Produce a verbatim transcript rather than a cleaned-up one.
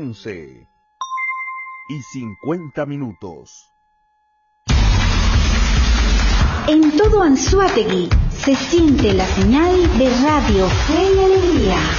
once y cincuenta minutos. En todo Anzoátegui se siente la señal de Radio Fe y Alegría.